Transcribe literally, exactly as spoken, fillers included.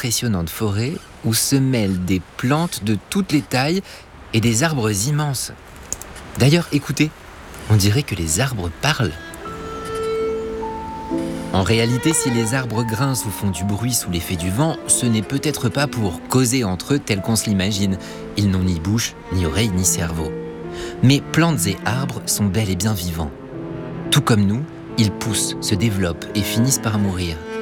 impressionnante forêt où se mêlent des plantes de toutes les tailles et des arbres immenses. D'ailleurs, écoutez, on dirait que les arbres parlent. En réalité, si les arbres grincent ou font du bruit sous l'effet du vent, ce n'est peut-être pas pour causer entre eux tel qu'on se l'imagine. Ils n'ont ni bouche, ni oreille, ni cerveau. Mais plantes et arbres sont bel et bien vivants. Tout comme nous, ils poussent, se développent et finissent par mourir.